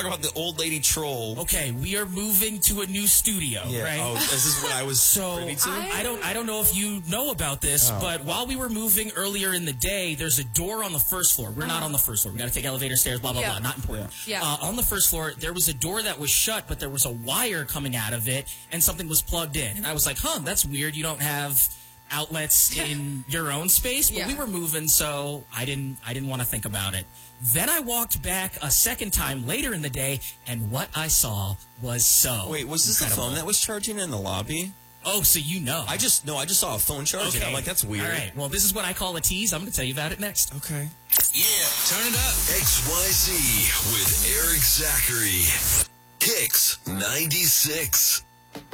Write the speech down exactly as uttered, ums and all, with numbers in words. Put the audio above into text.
about the old lady troll. Okay, we are moving to a new studio, Yeah. right? Oh, this is what I was so privy to? I, I don't I don't know if you know about this, Oh. but while we were moving earlier in the day, there's a door on the first floor. We're not on the first floor. We got to take elevator stairs, blah blah Yeah. blah. Not important. Yeah. Uh, on the first floor, there was a door that was shut, but there was a wire coming out of it, and something was plugged in. And I was like, huh, that's weird. You don't have outlets in your own space, but Yeah. we were moving, so I didn't I didn't want to think about it. Then I walked back a second time later in the day, and what I saw was so Wait, was this incredible. the phone that was charging in the lobby? Oh, so you know. I just, no, I just saw a phone charging. Okay. I'm like, that's weird. All right, well, this is what I call a tease. I'm going to tell you about it next. Okay. Yeah, turn it up. X Y Z with Eric Zachary. Kicks ninety-six.